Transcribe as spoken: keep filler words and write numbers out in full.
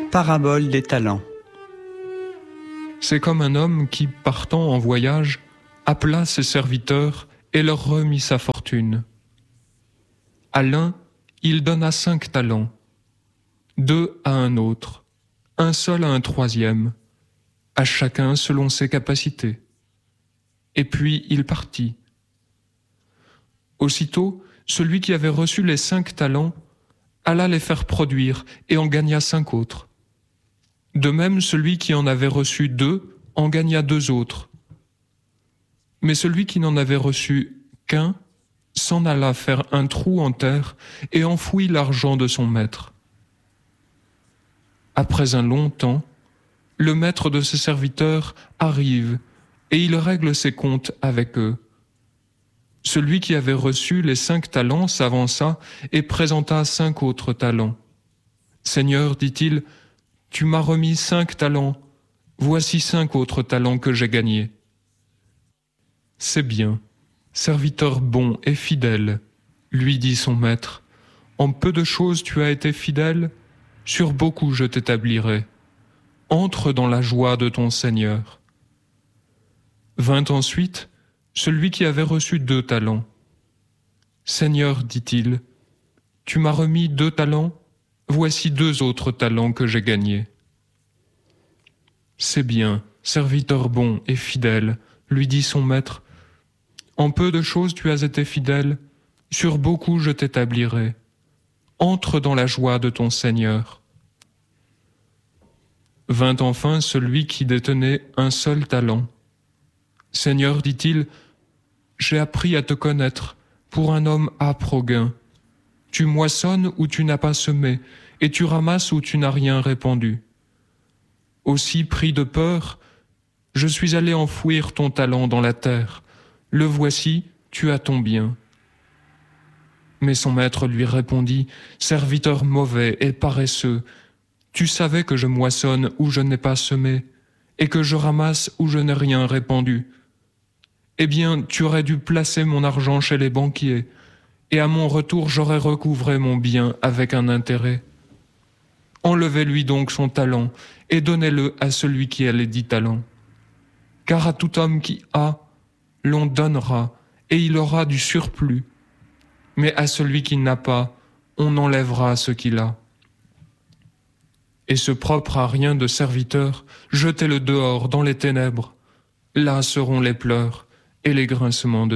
Parabole des talents. C'est comme un homme qui, partant en voyage, appela ses serviteurs et leur remit sa fortune. À l'un, il donna cinq talents, deux à un autre, un seul à un troisième, à chacun selon ses capacités. Et puis il partit. Aussitôt, celui qui avait reçu les cinq talents alla les faire produire et en gagna cinq autres. De même, celui qui en avait reçu deux en gagna deux autres. Mais celui qui n'en avait reçu qu'un s'en alla faire un trou en terre et enfouit l'argent de son maître. Après un long temps, le maître de ses serviteurs arrive et il règle ses comptes avec eux. Celui qui avait reçu les cinq talents s'avança et présenta cinq autres talents. « Seigneur, dit-il, tu m'as remis cinq talents, voici cinq autres talents que j'ai gagnés. » « C'est bien, serviteur bon et fidèle, lui dit son maître. En peu de choses tu as été fidèle, sur beaucoup je t'établirai. Entre dans la joie de ton Seigneur. » Vint ensuite celui qui avait reçu deux talents. « Seigneur, dit-il, tu m'as remis deux talents, voici deux autres talents que j'ai gagnés. » « C'est bien, serviteur bon et fidèle, lui dit son maître. En peu de choses tu as été fidèle, sur beaucoup je t'établirai. Entre dans la joie de ton Seigneur. Vint enfin celui qui détenait un seul talent. « Seigneur, dit-il, j'ai appris à te connaître pour un homme âpre au gain. Tu moissonnes où tu n'as pas semé, et tu ramasses où tu n'as rien répandu. Aussi, pris de peur, je suis allé enfouir ton talent dans la terre. Le voici, tu as ton bien. » Mais son maître lui répondit, « Serviteur mauvais et paresseux, tu savais que je moissonne où je n'ai pas semé, et que je ramasse où je n'ai rien répandu. Eh bien, tu aurais dû placer mon argent chez les banquiers, et à mon retour j'aurais recouvré mon bien avec un intérêt. Enlevez-lui donc son talent, et donnez-le à celui qui a les dix talents. Car à tout homme qui a, l'on donnera, et il aura du surplus. Mais à celui qui n'a pas, on enlèvera ce qu'il a. Et ce propre à rien de serviteur, jetez-le dehors dans les ténèbres. Là seront les pleurs et les grincements de dents. »